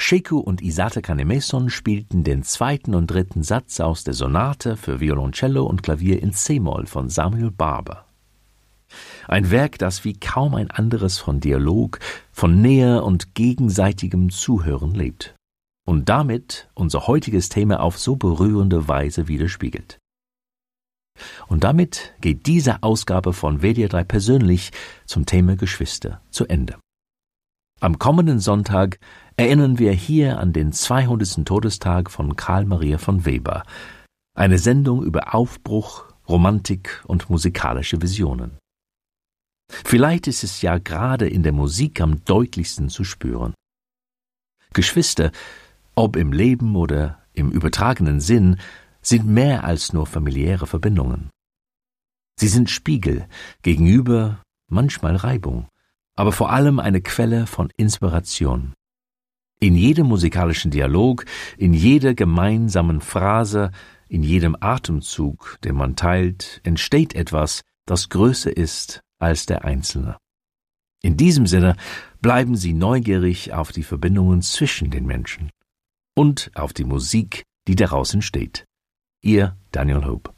Sheku und Isate Kanemeson spielten den zweiten und dritten Satz aus der Sonate für Violoncello und Klavier in C-Moll von Samuel Barber. Ein Werk, das wie kaum ein anderes von Dialog, von Nähe und gegenseitigem Zuhören lebt und damit unser heutiges Thema auf so berührende Weise widerspiegelt. Und damit geht diese Ausgabe von WDR3 persönlich zum Thema Geschwister zu Ende. Am kommenden Sonntag erinnern wir hier an den 200. Todestag von Karl Maria von Weber, eine Sendung über Aufbruch, Romantik und musikalische Visionen. Vielleicht ist es ja gerade in der Musik am deutlichsten zu spüren. Geschwister, ob im Leben oder im übertragenen Sinn, sind mehr als nur familiäre Verbindungen. Sie sind Spiegel, Gegenüber, manchmal Reibung, aber vor allem eine Quelle von Inspiration. In jedem musikalischen Dialog, in jeder gemeinsamen Phrase, in jedem Atemzug, den man teilt, entsteht etwas, das größer ist als der Einzelne. In diesem Sinne bleiben Sie neugierig auf die Verbindungen zwischen den Menschen und auf die Musik, die daraus entsteht. Ihr Daniel Hope.